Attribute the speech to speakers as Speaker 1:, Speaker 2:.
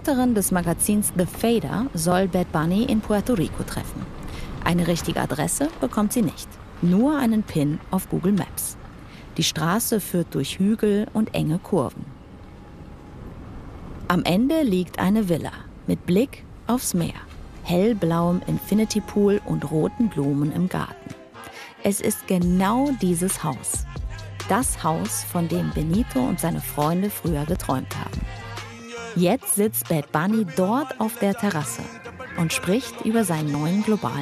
Speaker 1: Reporterin des Magazins The Fader soll Bad Bunny in Puerto Rico treffen. Eine richtige Adresse bekommt sie nicht, nur einen Pin auf Google Maps. Die Straße führt durch Hügel und enge Kurven. Am Ende liegt eine Villa mit Blick aufs Meer, hellblauem Infinity Pool und roten Blumen im Garten. Es ist genau dieses Haus. Das Haus, von dem Benito und seine Freunde früher geträumt haben. Jetzt sitzt Bad Bunny dort auf der Terrasse und spricht über seinen neuen globalen